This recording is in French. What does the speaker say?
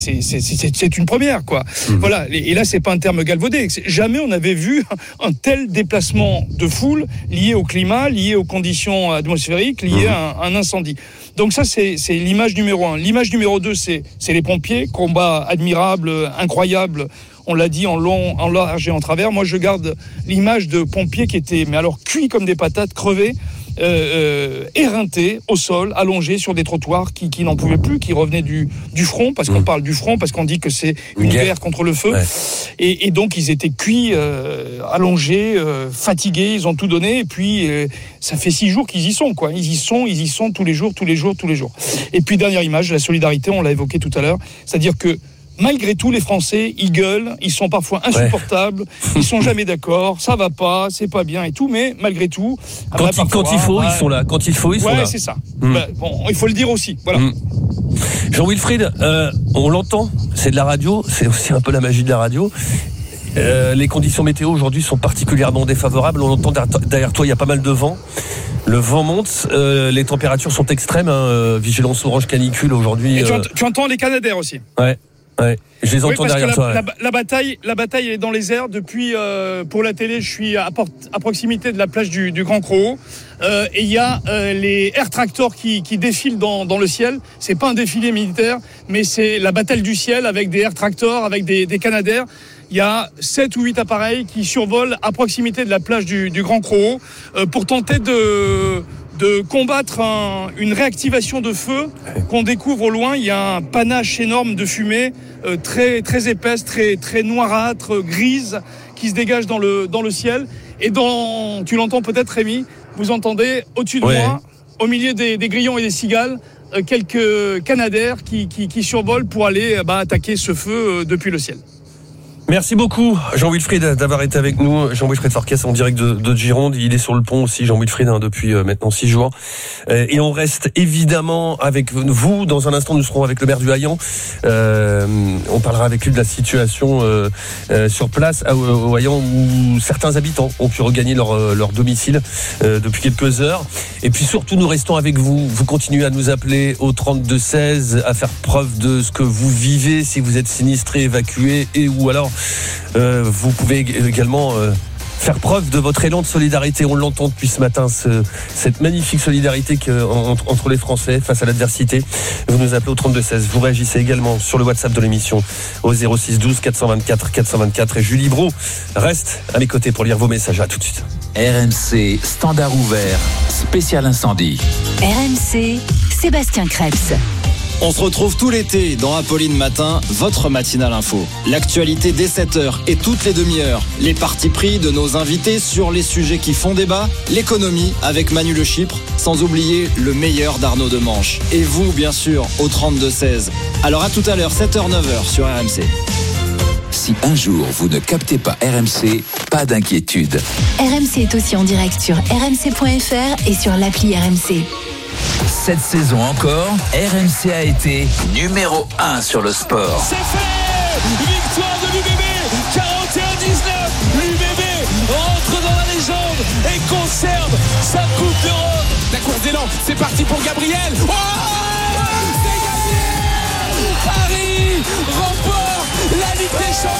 c'est une première, quoi. Voilà. Et là, c'est pas un terme galvaudé. Jamais on avait vu un tel déplacement de foule lié au climat, lié aux conditions atmosphériques, lié à un incendie. Donc ça, c'est l'image numéro 1. L'image numéro 2, c'est les pompiers. Combat admirable, incroyable. On l'a dit en long, en large et en travers. Moi, je garde l'image de pompiers qui étaient, mais alors cuits comme des patates, crevés, éreintés au sol, allongés sur des trottoirs qui n'en pouvaient plus, qui revenaient du front, parce qu'on parle du front, parce qu'on dit que c'est une guerre contre le feu. Ouais. Et donc, ils étaient cuits, allongés, fatigués, ils ont tout donné. Et puis, ça fait 6 jours qu'ils y sont, quoi. Ils y sont tous les jours. Et puis, dernière image, la solidarité, on l'a évoqué tout à l'heure. C'est-à-dire que malgré tout, les Français, ils gueulent, ils sont parfois insupportables, ils sont jamais d'accord, ça va pas, c'est pas bien et tout, mais malgré tout... Quand il faut, ils sont là. Quand il faut, ils sont là. Ouais, c'est ça. Bon, il faut le dire aussi, voilà. Jean-Wilfried, on l'entend, c'est de la radio, c'est aussi un peu la magie de la radio. Les conditions météo aujourd'hui sont particulièrement défavorables. On entend derrière toi, il y a pas mal de vent. Le vent monte, les températures sont extrêmes. Vigilance orange canicule aujourd'hui. Et tu entends les Canadaires aussi. Ouais, je les entends derrière toi. La bataille est dans les airs. Depuis, pour la télé, je suis à proximité de la plage du Grand Croc. Et il y a les air tractors qui défilent dans le ciel. C'est pas un défilé militaire, mais c'est la bataille du ciel avec des air tractors, avec des Canadaires. Il y a 7 ou 8 appareils qui survolent à proximité de la plage du Grand Croc pour tenter de combattre une réactivation de feu qu'on découvre au loin. Il y a un panache énorme de fumée très, très épaisse, très, très noirâtre, grise, qui se dégage dans le ciel. Et tu l'entends peut-être, Rémi, vous entendez au-dessus de moi, au milieu des grillons et des cigales, quelques Canadaires qui survolent pour aller attaquer ce feu depuis le ciel. Merci beaucoup Jean-Wilfried d'avoir été avec nous. Jean-Wilfried Farkas en direct de Gironde. Il est sur le pont aussi, Jean-Wilfried, depuis maintenant 6 jours. Et on reste évidemment avec vous. Dans un instant, nous serons avec le maire du Haillan. On parlera avec lui de la situation sur place au Haillan, où certains habitants ont pu regagner leur domicile depuis quelques heures. Et puis surtout, nous restons avec vous. Vous continuez à nous appeler au 3216, à faire preuve de ce que vous vivez si vous êtes sinistré, évacué, et ou alors vous pouvez également faire preuve de votre élan de solidarité. On l'entend depuis ce matin, cette magnifique solidarité entre les Français face à l'adversité. Vous nous appelez au 3216. Vous réagissez également sur le WhatsApp de l'émission au 06 12 424 424. Et Julie Brault reste à mes côtés pour lire vos messages. À tout de suite. RMC, standard ouvert, spécial incendie. RMC, Sébastien Krebs. On se retrouve tout l'été dans Apolline Matin, votre matinale info. L'actualité dès 7h et toutes les demi-heures. Les partis pris de nos invités sur les sujets qui font débat. L'économie avec Manu Le Chypre, sans oublier le meilleur d'Arnaud Demanche. Et vous, bien sûr, au 32-16. Alors à tout à l'heure, 7h-9h sur RMC. Si un jour vous ne captez pas RMC, pas d'inquiétude. RMC est aussi en direct sur rmc.fr et sur l'appli RMC. Cette saison encore, RMC a été numéro 1 sur le sport. C'est fait! Victoire de l'UBB, 41-19. L'UBB rentre dans la légende et conserve sa Coupe d'Europe. La course d'élan, c'est parti pour Gabriel. Oh, c'est Gabriel! Paris remporte la Ligue des Champions.